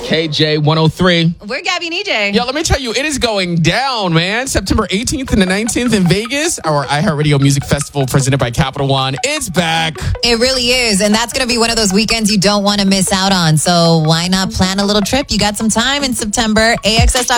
KJ103. We're Gabby and EJ. Yo, let me tell you, it is going down, man. September 18th and the 19th in Vegas, our iHeartRadio Music Festival presented by Capital One. It's back. It really is. And that's going to be one of those weekends you don't want to miss out on. So why not plan a little trip? You got some time in September. AXS.com.